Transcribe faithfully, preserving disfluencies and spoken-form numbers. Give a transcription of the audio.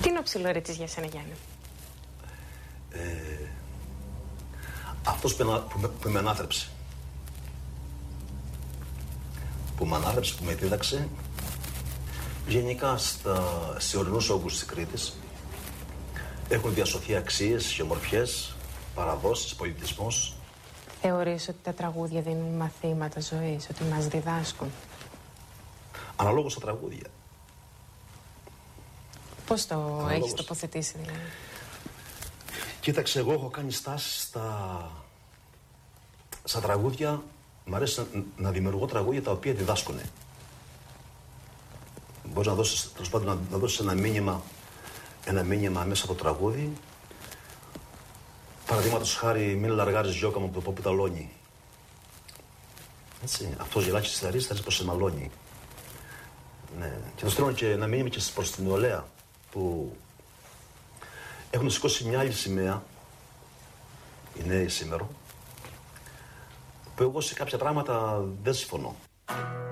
Τι είναι ο ψιλορετσής για σένα, Γιάννη? Ε, αυτός που, που, που με ανάθρεψε. Που με ανάθρεψε, που με δίδαξε. Γενικά στα, σε ορεινούς όγκους της Κρήτης έχουν διασωθεί αξίες και ομορφιές, παραδόσεις, πολιτισμός. Θεωρείς ότι τα τραγούδια δίνουν μαθήματα ζωής, ότι μας διδάσκουν? Αναλόγως στα τραγούδια. Πώς το Αναλόγως. έχεις τοποθετήσει, δηλαδή? Κοίταξε, εγώ έχω κάνει στάσεις στα, στα τραγούδια. Μ' αρέσει να, να δημιουργώ τραγούδια τα οποία διδάσκουν. Μπορείς να δώσεις, τέλος πάντων, να, να δώσεις ένα μήνυμα, ένα μήνυμα μέσα από το τραγούδι. Παραδείγματος χάρη, μην λαργάρεις γιώκα μου από το πόπου ταλώνει. Έτσι, αυτός γελάκι στις θερίες θα προς εμαλώνει. Ναι. Και το στέλνω και ένα μήνυμα και προς την νεολαία που έχουν σηκώσει μια άλλη σημαία, οι νέοι σήμερα, που εγώ σε κάποια πράγματα δεν συμφωνώ.